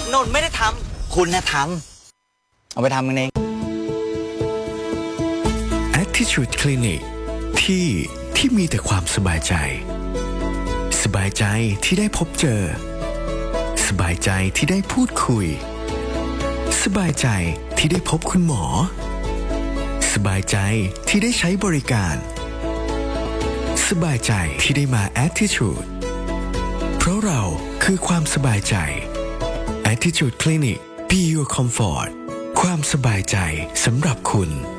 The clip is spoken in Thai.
นนท์ไม่ได้ทำคุณนะทำเอาไปทำกันเอง Attitude Clinic ที่มีแต่ความสบายใจสบายใจที่ได้พบเจอสบายใจที่ได้พูดคุยสบายใจที่ได้พบคุณหมอสบายใจที่ได้ใช้บริการสบายใจที่ได้มา Attitude เพราะเราคือความสบายใจ Attitude Clinic Be Your Comfort ความสบายใจสำหรับคุณ